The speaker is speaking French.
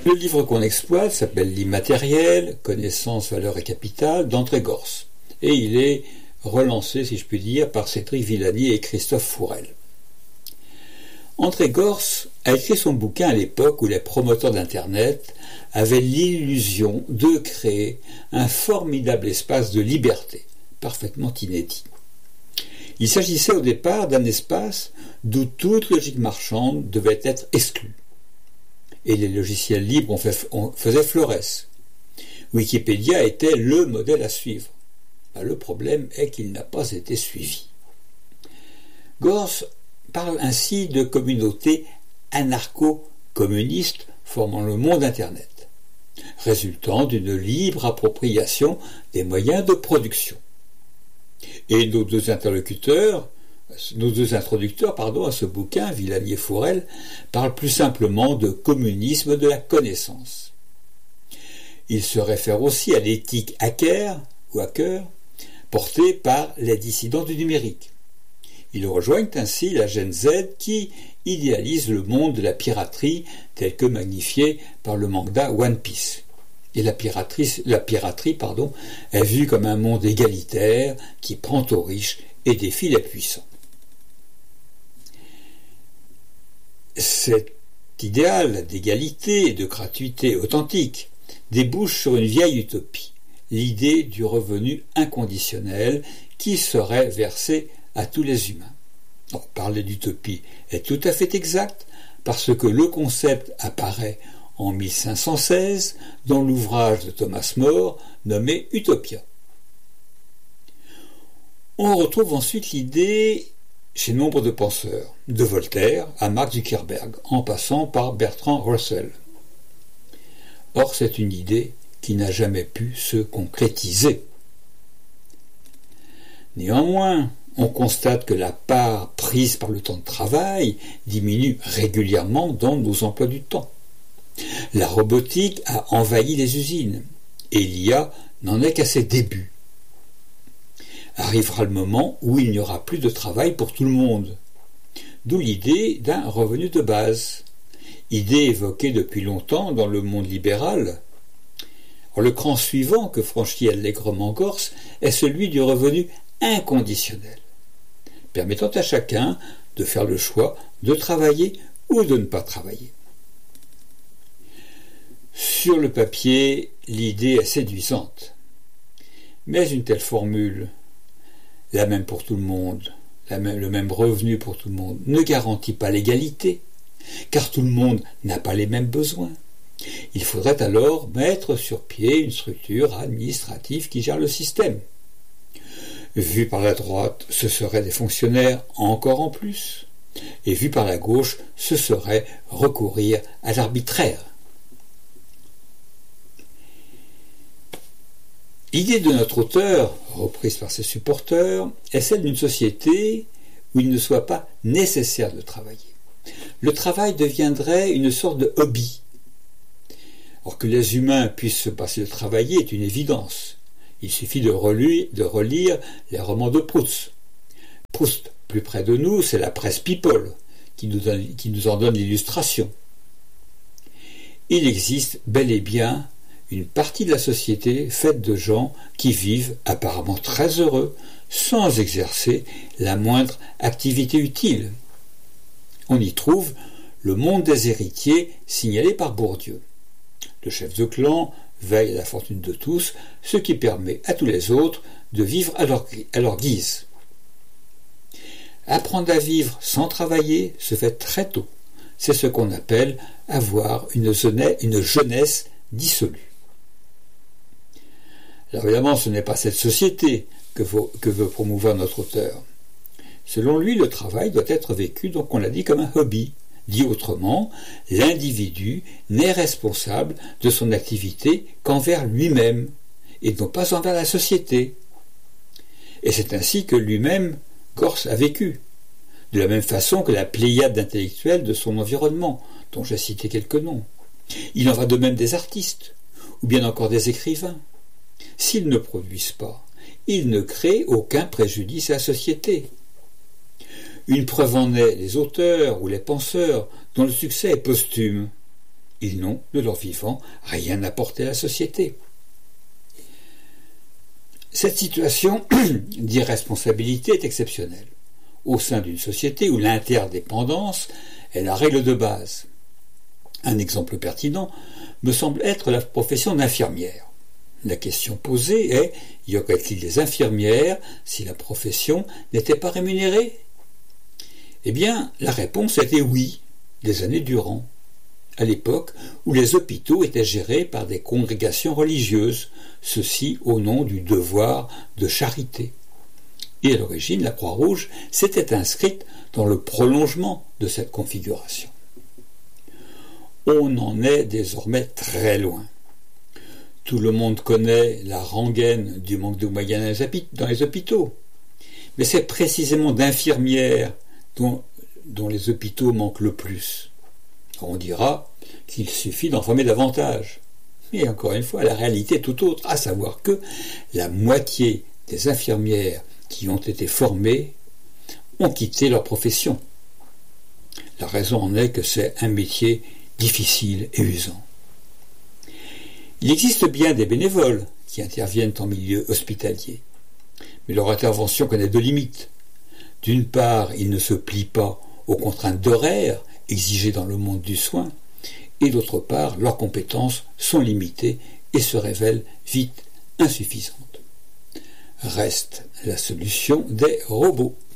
Le livre qu'on exploite s'appelle L'immatériel, connaissance, valeur et capital d'André Gorz. Et il est relancé, si je puis dire, par Cédric Villani et Christophe Fourel. André Gorz a écrit son bouquin à l'époque où les promoteurs d'Internet avaient l'illusion de créer un formidable espace de liberté, parfaitement inédit. Il s'agissait au départ d'un espace d'où toute logique marchande devait être exclue. Et les logiciels libres faisaient florès. Wikipédia était le modèle à suivre. Le problème est qu'il n'a pas été suivi. Gorz parle ainsi de communautés anarcho-communistes formant le monde Internet, résultant d'une libre appropriation des moyens de production. Et nos deux introducteurs à ce bouquin, Villani et Fourel, parlent plus simplement de communisme de la connaissance. Ils se réfèrent aussi à l'éthique hacker ou hacker portée par les dissidents du numérique. Ils rejoignent ainsi la Gen Z qui idéalise le monde de la piraterie tel que magnifié par le manga One Piece. Et la piraterie est vue comme un monde égalitaire qui prend aux riches et défie les puissants. Cet idéal d'égalité et de gratuité authentique débouche sur une vieille utopie, l'idée du revenu inconditionnel qui serait versé à tous les humains. Alors, parler d'utopie est tout à fait exact parce que le concept apparaît en 1516 dans l'ouvrage de Thomas More nommé Utopia. On retrouve ensuite l'idée chez nombre de penseurs, de Voltaire à Mark Zuckerberg, en passant par Bertrand Russell. Or, c'est une idée qui n'a jamais pu se concrétiser. Néanmoins, on constate que la part prise par le temps de travail diminue régulièrement dans nos emplois du temps. La robotique a envahi les usines et l'IA n'en est qu'à ses débuts. Arrivera le moment où il n'y aura plus de travail pour tout le monde. D'où l'idée d'un revenu de base, idée évoquée depuis longtemps dans le monde libéral. Or, le cran suivant que franchit allègrement Gorz est celui du revenu inconditionnel, permettant à chacun de faire le choix de travailler ou de ne pas travailler. Sur le papier, l'idée est séduisante. Mais une telle formule, la même pour tout le monde, le même revenu pour tout le monde, ne garantit pas l'égalité, car tout le monde n'a pas les mêmes besoins. Il faudrait alors mettre sur pied une structure administrative qui gère le système. Vu par la droite, ce seraient des fonctionnaires encore en plus, et vu par la gauche, ce serait recourir à l'arbitraire. L'idée de notre auteur, reprise par ses supporters, est celle d'une société où il ne soit pas nécessaire de travailler. Le travail deviendrait une sorte de hobby. Or que les humains puissent se passer de travailler est une évidence. Il suffit de relire les romans de Proust. Proust, plus près de nous, c'est la presse People qui nous en donne l'illustration. Il existe bel et bien une partie de la société faite de gens qui vivent apparemment très heureux sans exercer la moindre activité utile. On y trouve le monde des héritiers signalé par Bourdieu. Le chef de clan veille à la fortune de tous, ce qui permet à tous les autres de vivre à leur guise. Apprendre à vivre sans travailler se fait très tôt. C'est ce qu'on appelle avoir une jeunesse dissolue. Alors évidemment, ce n'est pas cette société que veut promouvoir notre auteur. Selon lui, le travail doit être vécu, donc on l'a dit, comme un hobby. Dit autrement, l'individu n'est responsable de son activité qu'envers lui-même, et non pas envers la société. Et c'est ainsi que lui-même, Gorz a vécu, de la même façon que la pléiade d'intellectuels de son environnement, dont j'ai cité quelques noms. Il en va de même des artistes, ou bien encore des écrivains. S'ils ne produisent pas, ils ne créent aucun préjudice à la société. Une preuve en est les auteurs ou les penseurs dont le succès est posthume. Ils n'ont, de leur vivant, rien apporté à la société. Cette situation d'irresponsabilité est exceptionnelle au sein d'une société où l'interdépendance est la règle de base. Un exemple pertinent me semble être la profession d'infirmière. La question posée est, y aurait-il des infirmières si la profession n'était pas rémunérée ? Eh bien, la réponse était oui, des années durant, à l'époque où les hôpitaux étaient gérés par des congrégations religieuses, ceci au nom du devoir de charité. Et à l'origine, la Croix-Rouge s'était inscrite dans le prolongement de cette configuration. On en est désormais très loin. Tout le monde connaît la rengaine du manque de moyens dans les hôpitaux. Mais c'est précisément d'infirmières dont les hôpitaux manquent le plus. On dira qu'il suffit d'en former davantage. Mais encore une fois, la réalité est tout autre, à savoir que la moitié des infirmières qui ont été formées ont quitté leur profession. La raison en est que c'est un métier difficile et usant. Il existe bien des bénévoles qui interviennent en milieu hospitalier, mais leur intervention connaît deux limites. D'une part, ils ne se plient pas aux contraintes d'horaire exigées dans le monde du soin, et d'autre part, leurs compétences sont limitées et se révèlent vite insuffisantes. Reste la solution des robots.